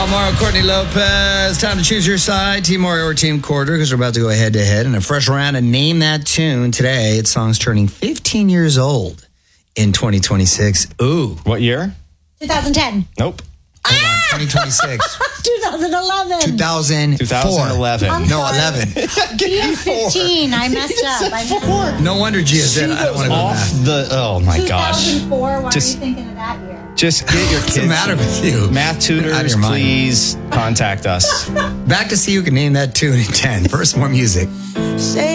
Mario, Courtney Lopez. Time to choose your side, Team Mario or Team Quarter, because we're about to go head-to-head in a fresh round of Name That Tune. Today, it's songs turning 15 years old in 2026. Ooh. What year? 2010. Nope. Hold on, 2026. 2011. 2011. No, 11. Year 15. I messed up. No wonder Gia said, I don't want to go back. Oh my gosh. 2004. Why are you Just- thinking of that year? Just get your What's kids. the matter with you? Math Out of tutors, your mind. please contact us. Back to see who can name that tune in 10. First, more music. Say